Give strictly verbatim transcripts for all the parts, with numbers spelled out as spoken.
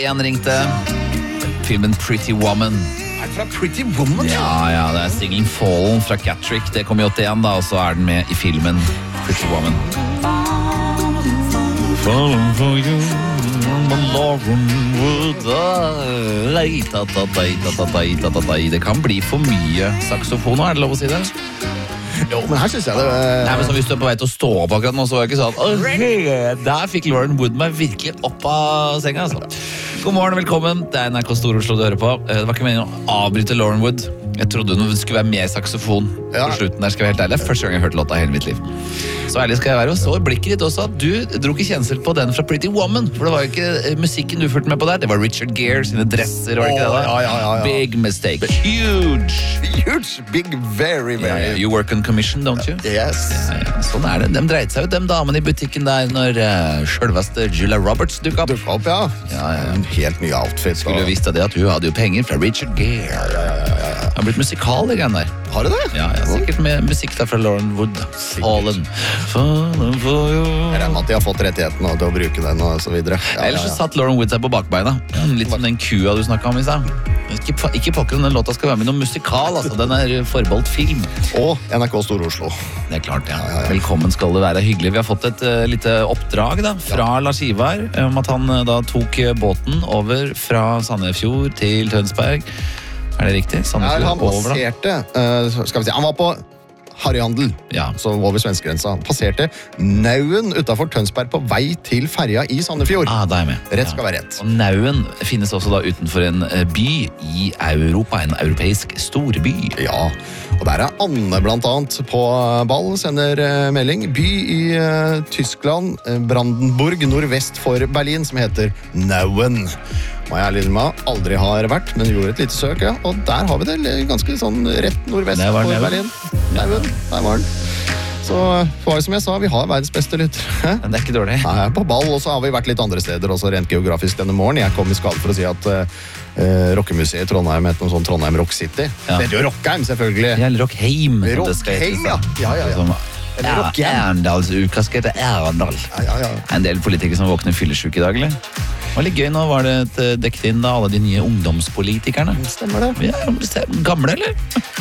En ringte. Filmen Pretty Woman. Er det fra Pretty Woman? Ja, ja, det er singelen Fallen fra Cattrick. Det kom i åttien da, og så er den med i filmen Pretty Woman. Fallen for you, Lauren Wood. Det kan bli for mye saksofon nå, er det lov å si det? Jo, men her synes jeg det... Nei, men så hvis du er på vei til å stå opp akkurat nå, så var jeg ikke sånn «Åh, der fikk Lauren Wood meg virkelig opp av senga, altså. God morgen, velkommen. Det er N R K Stor-Oslo du hører på. Det var ikke meningen å avbryte Lauren Wood. Jeg trodde det skulle være mer saksofon ja. På slutten der, skal jeg være helt ærlig. Første gang jeg hørte låta i hele mitt liv. Så ærlig skal jeg være, og så blikket ditt også at du dro ikke kjensel på den fra Pretty Woman, for det var jo ikke musikken du fulgte med på der. Det var Richard Gere sine dresser, var det ikke det da? Ja, ja, ja, ja. Big mistake. Huge. Huge, big, very, very. Yeah, you work on commission, don't you? Yes. Ja, ja. Sånn er det. De dreide seg ut, de damene i butikken der, når uh, selveste Julia Roberts dukket opp. Dukket opp, ja. Ja, ja. En helt ny outfit. Skulle jo visst det at hun hadde jo penger fra Richard Gere. Ja, ja, ja, ja, ja. Det har blitt musikal i gang der. Har du det? Ja, ja, sikkert med musikk der fra Lauren Wood. Fallen. Fallen for you. Jeg regner med at de har fått rettigheten til å bruke den og så videre. Ja, Ellers så ja, ja. satt Lauren Wood seg på bakbeina. Litt som den kua du snakket om i sted. Ikke, ikke pokker om den låta skal være med i noen musikal, altså. Den er forbeholdt film. Og N R K Stor-Oslo. Det er klart, ja. Ja, ja, ja. Velkommen skal det være. Hyggelig. Vi har fått et uh, lite oppdrag da, fra ja. Lars Ivar om at han uh, da tok båten over fra Sandefjord til Tønsberg. Er det riktig? Sandefjord Ja, han over da? passerte, uh, skal vi si, han var på Harryhandel, Ja. så over svenskegrensa. Han passerte Nauen utenfor Tønsberg på vei til ferja i Sandefjord. Ah, da er jeg med. Rett skal være rett. Og Nauen finnes også da utenfor en uh, by i Europa, en europeisk storby. Ja, og der er Anne blant annet på ball, sender uh, melding. By i uh, Tyskland, uh, Brandenburg, nordvest for Berlin, som heter Nauen. Må jeg ærlig med, aldri har vært, men gjorde et lite søk, ja. Og der har vi det ganske sånn rett nordvest for Nauen. Berlin. Nauen, der var den. Så var det som jeg sa, vi har verdens beste lytter. Men det er ikke dårlig. Nei, jeg er på ball, og så har vi vært litt andre steder, også rent geografisk denne morgen. Jeg kom i skade for å si at uh, rockemuseet i Trondheim heter noe sånn Trondheim Rock City. Ja. Det er jo Rockheim, selvfølgelig. Ja, eller Rockheim. som det skal Rockheim, hete, ja. Ja, ja, ja. Som, Eller ja, Rockheim. Arendalsuka skal hete Arendal. Ja, ja, ja. En del politikere som våkner fyllesyke i dag, eller? Det var litt gøy, nå var det et uh, dekket inn da, alle de nye ungdomspolitikerne. Stemmer det? Ja, gamle, eller?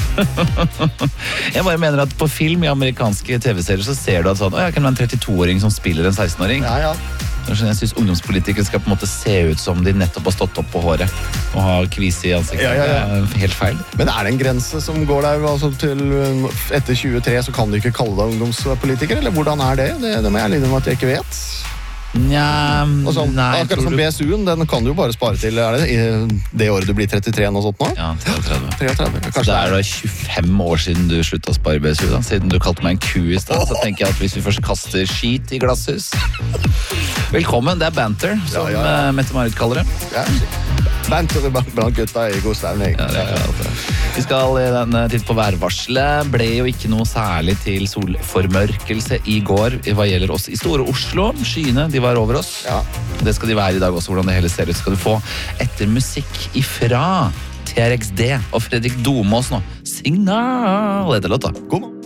Jeg bare mener at på film i amerikanske T V-serier så ser du at sånn, å, jeg kan være en trettito-åring som spiller en seksten-åring. Ja, ja. Jeg synes ungdomspolitikere skal på en måte se ut som de nettopp har stått opp på håret og har kvise i ansiktet. Ja, ja, ja. Det er helt feil. Men er det en grense som går der, altså til etter tjuetre så kan du ikke kalle deg ungdomspolitiker, eller hvordan er det? Det, det må jeg ærlig innrømme at jeg ikke vet. Nja, Og sånn, nei, akkurat som tror du... B S U-en, den kan du jo bare spare til, er det i det året du blir trettitre og sånt nå? Ja, trettini. trettini, Så kanskje det er da tjuefem år siden du sluttet å spare B S U da. Siden du kalte meg en ku i sted, så tenker jeg at hvis vi først kaster skit i glasshus. Velkommen, det er banter, som Ja, ja, ja. uh, Mette-Marit kaller det. Ja. Banter blant gutta i god stemning. Ja, det er klart det. Vi skal i den titt på værvarselet. Ble jo ikke noe særlig til solformørkelse i går hva gjelder oss i Store Oslo. Skyene, de var over oss. Ja. Det skal de være i dag også, hvordan det hele ser ut. Skal du få etter musikk ifra T R X D og Fredrik Domås nå. Signal, heter låta. God morgen.